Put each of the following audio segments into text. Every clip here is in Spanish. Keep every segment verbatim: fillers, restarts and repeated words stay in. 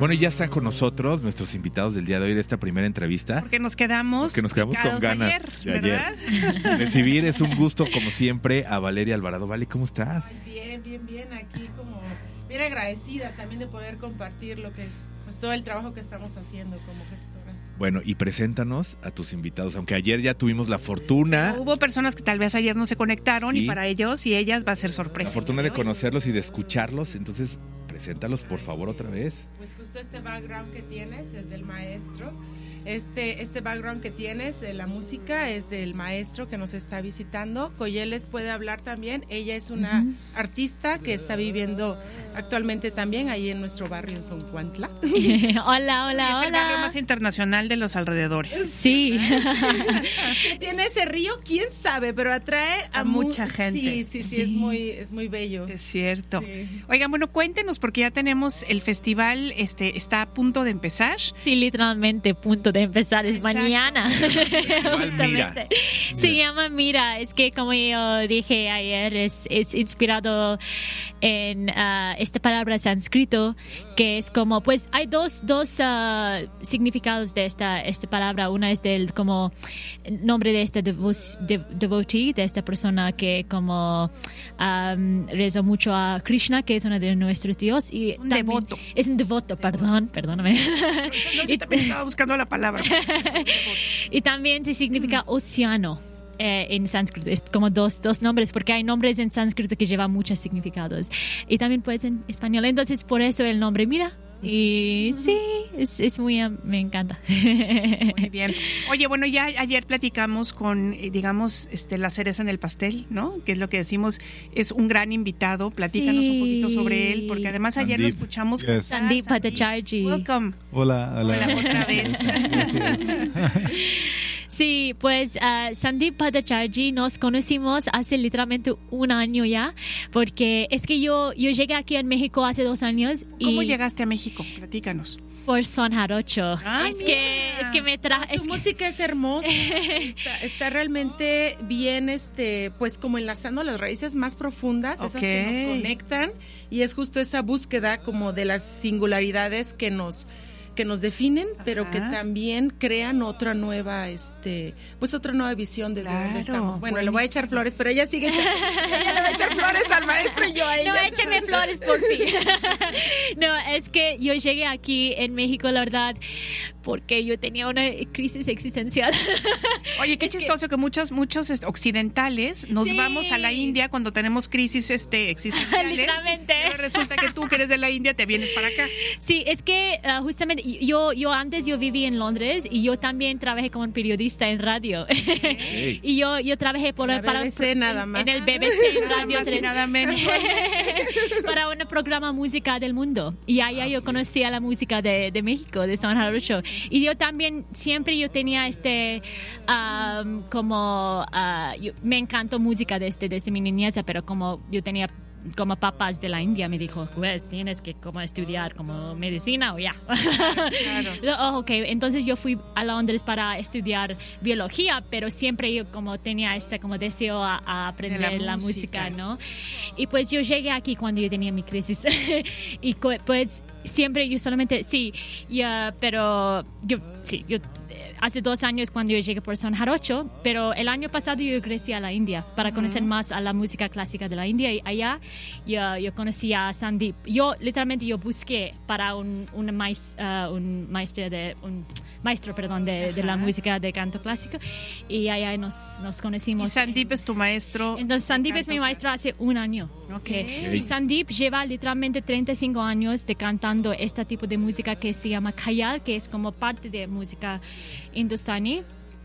Bueno, y ya están con nosotros nuestros invitados del día de hoy de esta primera entrevista. Porque nos quedamos, Porque nos quedamos con ganas ayer, de ¿verdad? ayer. Recibir es un gusto, como siempre, a Valeria Alvarado. Vale, ¿cómo estás? Bien, bien, bien. Aquí como bien agradecida también de poder compartir lo que es pues todo el trabajo que estamos haciendo como gestoras. Bueno, y preséntanos a tus invitados, aunque ayer ya tuvimos la fortuna... Hubo personas que tal vez ayer no se conectaron, sí, y para ellos y ellas va a ser sorpresa. La fortuna de conocerlos y de escucharlos, entonces preséntalos por favor otra vez. Pues justo este background que tienes es del maestro. Este, este background que tienes de la música es del maestro que nos está visitando. Coyel les puede hablar también. Ella es una uh-huh. artista que está viviendo actualmente también ahí en nuestro barrio en Zoncuantla. Hola, hola, es el hola. barrio más internacional de los alrededores. Sí. Tiene ese río, quién sabe, pero atrae a, a mucha gente. Sí, sí, sí, sí, es muy, es muy bello. Es cierto. Sí. Oigan, bueno, cuéntenos, porque ya tenemos el festival, este, está a punto de empezar. Sí, literalmente, punto de empezar, es Exacto. mañana. Mira. Se Mira. llama Mira, es que como yo dije ayer, es, es inspirado en uh, esta palabra sánscrito, que es como, pues hay dos, dos uh, significados de esta, esta palabra. Una es del como nombre de este devo- de, devotee, de esta persona que como um, reza mucho a Krishna, que es uno de nuestros dioses. Y un devoto. Es un devoto, perdón, perdóname. No, yo también estaba buscando la palabra. Y también se significa océano. Eh, en sánscrito, es como dos, dos nombres, porque hay nombres en sánscrito que llevan muchos significados y también pues en español, entonces por eso el nombre Mira. Y sí, es, es muy, me encanta. Muy bien. Oye, bueno, ya ayer platicamos con, digamos, este, la cereza en el pastel, ¿no? Que es lo que decimos, es un gran invitado. Platícanos sí. un poquito sobre él, porque además ayer Sandip. lo escuchamos. Yes. Sandip Bhattacharjee. Welcome. Hola, hola. Hola otra vez. Sí, pues uh, Sandip Bhattacharjee nos conocimos hace literalmente un año ya, porque es que yo, yo llegué aquí en México hace dos años. ¿Cómo y llegaste a México? Platícanos. Por Son Jarocho. Ay, es mira. que es que me traje. Su música que... es hermosa. está, está realmente bien, este, pues como enlazando las raíces más profundas, okay. esas que nos conectan, y es justo esa búsqueda como de las singularidades que nos que nos definen, Ajá. pero que también crean otra nueva, este, pues otra nueva visión desde claro, donde estamos. Bueno, le voy a echar flores, pero ella sigue echando, ella le va a echar flores al maestro y yo a ella. No, échame flores por ti. No, es que yo llegué aquí en México, la verdad, porque yo tenía una crisis existencial. Oye, qué es chistoso que, que muchos, muchos occidentales nos sí. vamos a la India cuando tenemos crisis este, existenciales. Literalmente. Pero resulta que tú que eres de la India te vienes para acá. Sí, es que uh, justamente Yo, yo antes yo viví en Londres y yo también trabajé como periodista en radio. Okay. Y yo, yo trabajé por, la para, B B C, nada más. en el B B C Radio nada más y nada menos. para un programa música del mundo. Y allá okay. yo conocía la música de, de México, de Son Jarocho. Y yo también, siempre yo tenía este, um, como, uh, yo, me encantó música desde, desde mi niñez, pero como yo tenía como papás de la India me dijo, pues tienes que como estudiar como medicina o ya. Claro. Oh, ok, entonces yo fui a Londres para estudiar biología, pero siempre yo como tenía este como deseo a, a aprender la, la música. música, ¿no? Y pues yo llegué aquí cuando yo tenía mi crisis y pues siempre yo solamente, sí, yeah, pero yo, sí, yo hace dos años cuando yo llegué por Son Jarocho, pero el año pasado yo crecí a la India para conocer uh-huh. más a la música clásica de la India, y allá yo, yo conocí a Sandip. Yo literalmente yo busqué para un, un, maest, uh, un maestro de un maestro perdón de, uh-huh. de la música de canto clásico, y allá nos, nos conocimos. ¿Y Sandip es tu maestro? Entonces Sandip es mi maestro hace un año. Okay. Okay. Y Sandip lleva literalmente treinta y cinco años de cantando este tipo de música que se llama Khayal, que es como parte de música hindustani.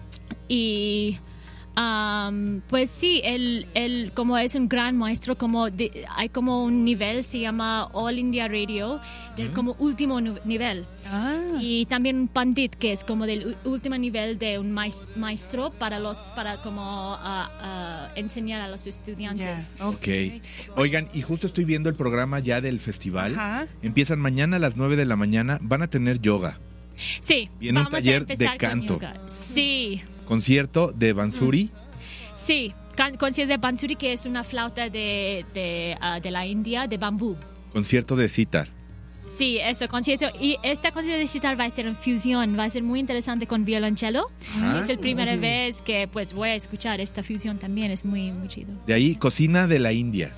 Y um, pues sí, él, él como es un gran maestro, como de, hay como un nivel, se llama All India Radio, del uh-huh. como último nu- nivel. Ah. Y también un pandit, que es como del u- último nivel de un maestro para los para como uh, uh, enseñar a los estudiantes. Yeah. Okay. Oigan, y justo estoy viendo el programa ya del festival. Ajá. Empiezan mañana a las nueve de la mañana, van a tener yoga. Sí, viene vamos un taller a empezar de canto. Con yoga. Sí. Concierto de Bansuri. Sí, can- concierto de Bansuri, que es una flauta de, de, uh, de la India, de bambú. Concierto de sitar. Sí, eso, concierto. Y este concierto digital va a ser en fusión, va a ser muy interesante con violonchelo. Ah, es la primera uh-huh. vez que pues voy a escuchar esta fusión también, es muy, muy chido. De ahí, cocina de la India.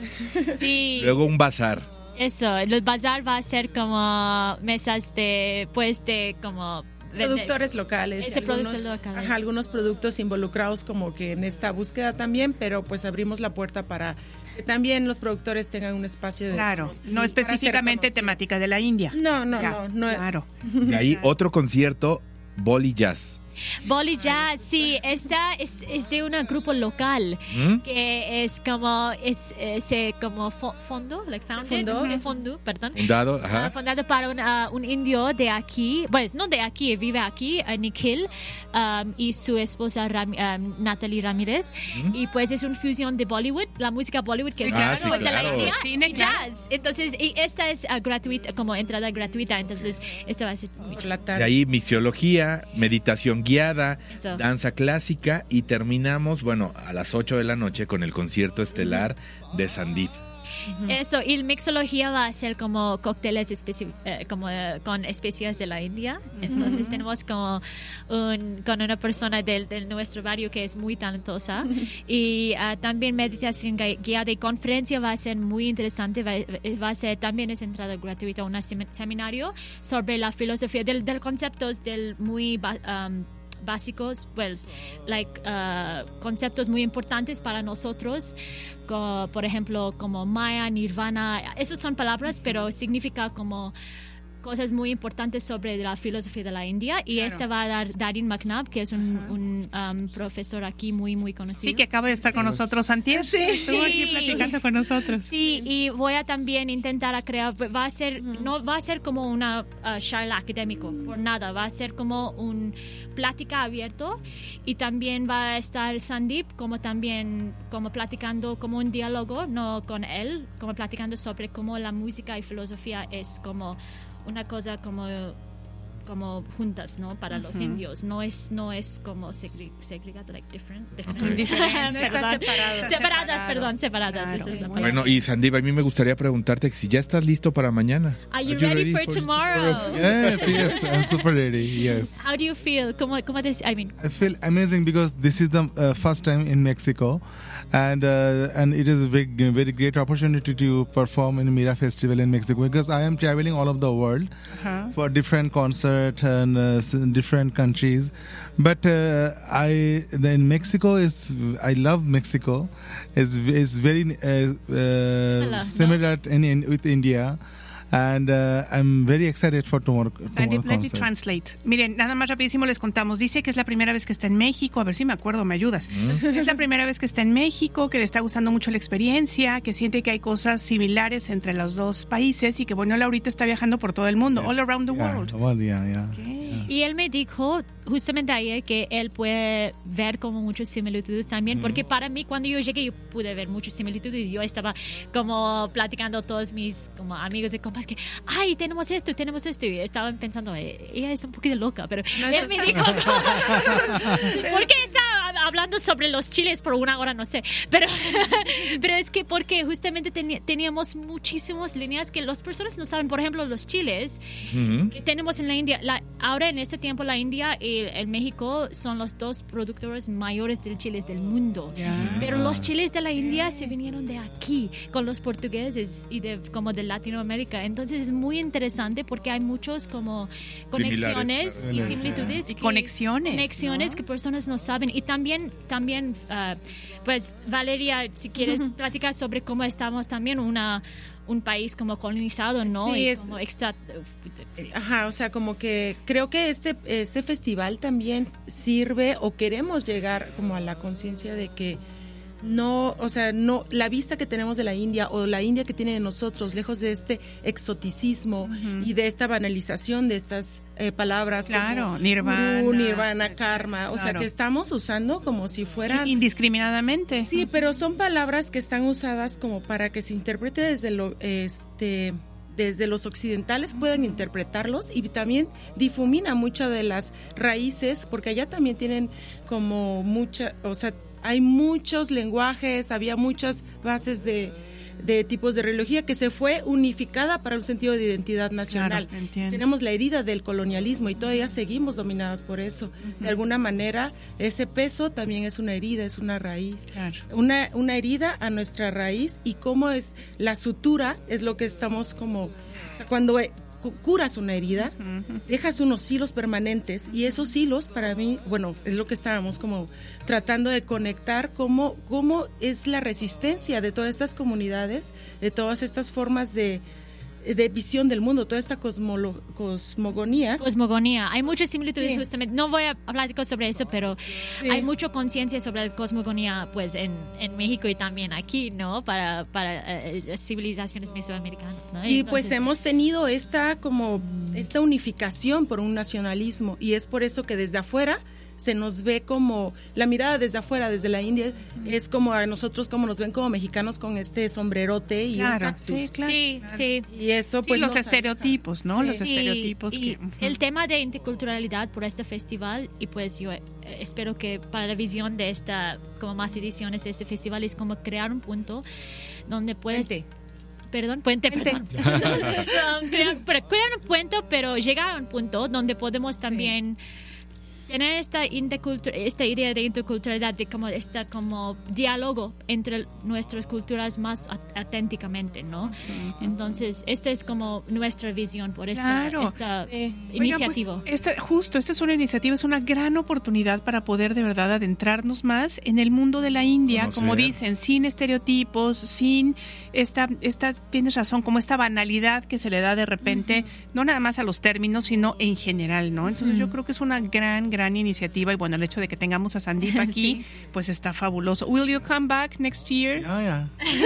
Sí. Luego un bazar. Eso, el bazar va a ser como mesas de, pues, de como... productores locales, Ese algunos, productos locales. Ajá, algunos productos involucrados como que en esta búsqueda también, pero pues abrimos la puerta para que también los productores tengan un espacio de... Claro, no específicamente temática de la India. No, no, ya, no, no. Claro. De ahí otro concierto, Bolly Jazz. Bolly Jazz, sí, esta es, es de un grupo local ¿Mm? que es como es, es, es como fo- fondo, like founded, ¿Fundó? fondo, perdón, fundado, ajá. Uh, fundado para un, uh, un indio de aquí, pues no de aquí, vive aquí, uh, Nikhil, um, y su esposa Ram, um, Natalie Ramírez, ¿Mm? y pues es una fusión de Bollywood, la música Bollywood que es ah, sí, de claro. la India, Cine, y jazz, entonces y esta es uh, gratuita, como entrada gratuita, entonces esta va a ser muy Por la tarde. De ahí misiología, meditación guiada, Eso. danza clásica y terminamos, bueno, a las ocho de la noche con el concierto estelar de Sandeep. Eso, y la mixología va a ser como cócteles especi- eh, como eh, con especias de la India. Entonces uh-huh. tenemos como un, con una persona del, del nuestro barrio que es muy talentosa. Uh-huh. Y uh, también meditación guiada y conferencia va a ser muy interesante. Va, va a ser también es entrada gratuita, un sem- seminario sobre la filosofía del, del conceptos del muy... Um, básicos, pues, like, uh, conceptos muy importantes para nosotros, como, por ejemplo, como Maya, Nirvana, esas son palabras, pero significa como cosas muy importantes sobre la filosofía de la India, y claro. esta va a dar Darin McNabb, que es un, un um, profesor aquí muy, muy conocido. Sí, que acaba de estar sí. con nosotros, Santiago. Sí, estuvo sí. aquí platicando con nosotros. Sí, y voy a también intentar a crear, va a ser, uh-huh. no va a ser como una uh, charla académico, por nada, va a ser como un plática abierto, y también va a estar Sandeep como también, como platicando, como un diálogo, no con él, como platicando sobre cómo la música y filosofía es como una cosa como como juntas, ¿no? Para uh-huh. los indios, no es no es como segre- segregado, like different, different. Okay. No está separado. separadas, separado. perdón, separadas. Claro. Esa es la Bueno, y Sandeep, a mí me gustaría preguntarte si ya estás listo para mañana. Are you, Are you ready, ready for, for tomorrow? Yes, yes, I'm super ready. Yes. How do you feel? ¿Cómo, cómo te, I mean, I feel amazing because this is the uh, first time in Mexico, and uh, and it is a very very great opportunity to perform in Mira Festival in Mexico, because I am traveling all over the world uh-huh. for different concerts and uh, different countries. But uh, I in Mexico is I love Mexico. It's is very uh, uh, similar no? in, in with India. And uh, I'm very excited for tomorrow, tomorrow Sandeep, let me concert. translate. Miren, nada más rapidísimo les contamos. Dice que es la primera vez que está en México. A ver si me acuerdo, me ayudas. Mm. Es la primera vez que está en México, que le está gustando mucho la experiencia, que siente que hay cosas similares entre los dos países y que, bueno, él ahorita está viajando por todo el mundo, yes. all around the yeah, world. Well, yeah, yeah. Okay. yeah. Y él me dijo justamente ayer que él puede ver como muchas similitudes también, mm. porque para mí cuando yo llegué yo pude ver muchas similitudes, y yo estaba como platicando a todos mis como amigos y compas que, ay, tenemos esto, tenemos esto, y estaban pensando, ella es un poquito loca, pero no, él me dijo, ¿por qué está hablando sobre los chiles por una hora? No sé, pero, pero es que porque justamente teni- teníamos muchísimas líneas que las personas no saben. Por ejemplo, los chiles mm-hmm. que tenemos en la India, la, ahora en este tiempo la India y el México son los dos productores mayores de chiles del mundo, yeah. pero los chiles de la India se vinieron de aquí con los portugueses y de como de Latinoamérica. Entonces es muy interesante porque hay muchos como conexiones Similares, y similitudes y que, conexiones conexiones ¿no? que personas no saben. Y también también uh, pues Valeria, si quieres uh-huh. platicar sobre cómo estamos también una un país como colonizado, ¿no? Sí, y es, como extra, sí. Ajá, o sea, como que creo que este este festival también sirve, o queremos llegar como a la conciencia de que no, o sea, no, la vista que tenemos de la India o la India que tiene de nosotros, lejos de este exoticismo uh-huh. y de esta banalización de estas eh, palabras claro, como nirvana, guru, nirvana, karma, claro. o sea, que estamos usando como si fueran indiscriminadamente. Sí, pero son palabras que están usadas como para que se interprete desde lo este desde los occidentales puedan interpretarlos, y también difumina muchas de las raíces, porque allá también tienen como mucha, o sea, hay muchos lenguajes, había muchas bases de, de tipos de ideología que se fue unificada para un sentido de identidad nacional. Claro, tenemos la herida del colonialismo y todavía seguimos dominadas por eso. Uh-huh. De alguna manera, ese peso también es una herida, es una raíz. Claro. Una, una herida a nuestra raíz, y cómo es la sutura, es lo que estamos como... O sea, cuando curas una herida, uh-huh. dejas unos hilos permanentes, y esos hilos para mí, bueno, es lo que estábamos como tratando de conectar, cómo, cómo es la resistencia de todas estas comunidades, de todas estas formas de, de visión del mundo, toda esta cosmolo, cosmogonía. Cosmogonía, hay muchas similitudes, sí. justamente, no voy a hablar sobre eso, pero sí. hay mucha conciencia sobre la cosmogonía, pues, en, en México y también aquí, ¿no? Para, para uh, civilizaciones mesoamericanas, ¿no? Y Entonces, pues hemos tenido esta, como, esta unificación por un nacionalismo, y es por eso que desde afuera se nos ve como, la mirada desde afuera, desde la India, es como a nosotros como nos ven como mexicanos con este sombrerote y claro, un cactus. Sí, claro. Sí, claro. sí. Y eso, pues, sí, los nos estereotipos, ¿no? Sí. Los Sí, estereotipos y que... Uh-huh. el tema de interculturalidad por este festival, y pues yo eh, espero que para la visión de esta, como más ediciones de este festival, es como crear un punto donde puedes... Puente. Perdón, puente, puente. perdón. no, crear, pero, crear un puente, pero llegar a un punto donde podemos también... Sí. tener esta, esta idea de interculturalidad, de como esta como diálogo entre nuestras culturas más auténticamente, ¿no? Sí. Entonces, esta es como nuestra visión por esta, claro. esta sí. iniciativa. Oiga, pues, esta, justo, esta es una iniciativa, es una gran oportunidad para poder de verdad adentrarnos más en el mundo de la India, Conocer. como dicen, sin estereotipos, sin esta, esta, tienes razón, como esta banalidad que se le da de repente, uh-huh. no nada más a los términos, sino en general, ¿no? Entonces, uh-huh. yo creo que es una gran, gran gran iniciativa, y bueno, el hecho de que tengamos a Sandeep aquí, sí. pues está fabuloso. Will you come back next year? Yeah, yeah.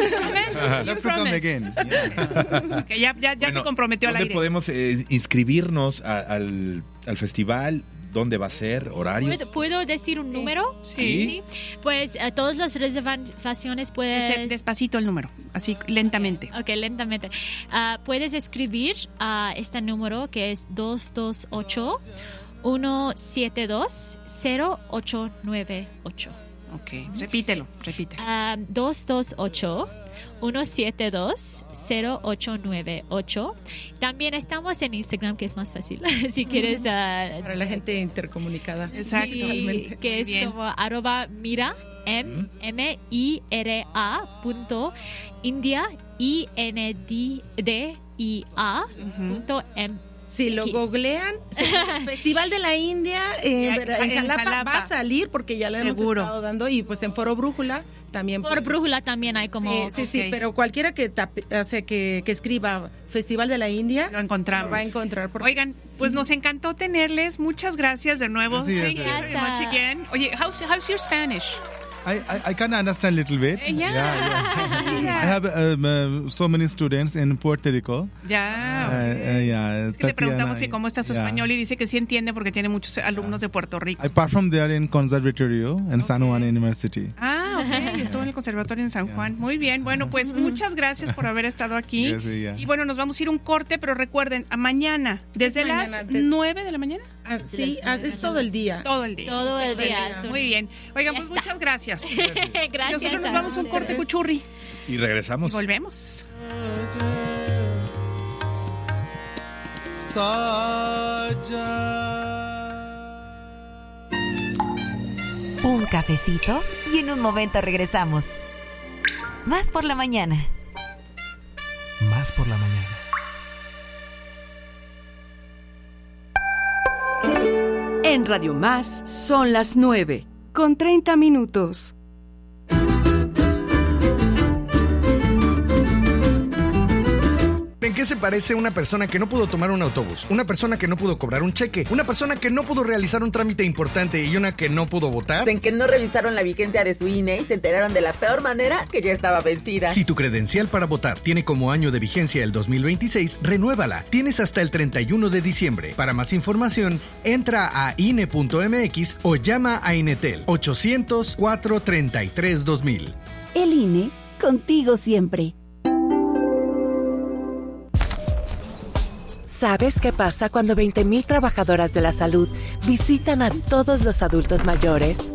You promise? You promise? Again. Yeah. Okay, ya ya, ya bueno, se comprometió al aire. ¿Dónde podemos eh, inscribirnos a, al, al festival? ¿Dónde va a ser? ¿Horarios? ¿Puedo, ¿puedo decir un sí. número? Sí. sí. Pues uh, todas las reservaciones puedes... Despacito el número, así lentamente. Ok, okay lentamente. Uh, puedes escribir a uh, este número que es dos dos ocho, uno siete dos, cero ocho nueve ocho. Ok, repítelo, repite. Uh, dos dos ocho, uno siete dos, cero ocho nueve ocho. También estamos en Instagram, que es más fácil, si quieres. Uh, Para la gente intercomunicada. Exacto. Sí, que es Bien. como arroba mira, M, M, I, R, A, punto, India, I, N, D, I, A, punto, M. Si lo googlean, Festival de la India eh, en, en, Jalapa, en Jalapa va a salir, porque ya lo hemos estado dando, y pues en Foro Brújula también. Foro Brújula también hay como... Sí, sí, okay. sí, pero cualquiera que, tape, o sea, que, que escriba Festival de la India, lo encontramos. Lo va a encontrar. Porque... Oigan, pues nos encantó tenerles, muchas gracias de nuevo. Sí, Thank you very much again. Oye, how's, how's your Spanish? I, I, I can understand a little bit. Yeah. yeah, yeah. yeah. I have um, uh, so many students in Puerto Rico. Ya. Yeah. Uh, uh, yeah, es que le preguntamos si cómo está su yeah. español, y dice que sí entiende porque tiene muchos alumnos de Puerto Rico. I performed there in Conservatorio in okay. San Juan University. Ah, ok. Estuvo en el conservatorio en San Juan. Yeah. Muy bien. Bueno, pues muchas gracias por haber estado aquí. Yes, yeah. Y bueno, nos vamos a ir un corte, pero recuerden, a mañana, desde es las mañana, nueve de la mañana. Ah, sí, es todo el día. Todo el día. Todo el día. Muy bien. Oigan, pues muchas gracias. Gracias. Nosotros nos vamos a un corte, Cuchurri. Y regresamos. Y volvemos. Un cafecito y en un momento regresamos. Más por la mañana. Más por la mañana. En Radio Más son las nueve, con treinta minutos. ¿En qué se parece una persona que no pudo tomar un autobús? Una persona que no pudo cobrar un cheque, una persona que no pudo realizar un trámite importante y una que no pudo votar. En que no revisaron la vigencia de su I N E y se enteraron de la peor manera que ya estaba vencida. Si tu credencial para votar tiene como año de vigencia el dos mil veintiséis, renuévala. Tienes hasta el treinta y uno de diciembre. Para más información, entra a I N E punto M X o llama a Inetel ochocientos, cuatrocientos treinta y tres, dos mil. El I N E, contigo siempre. ¿Sabes qué pasa cuando veinte mil trabajadoras de la salud visitan a todos los adultos mayores?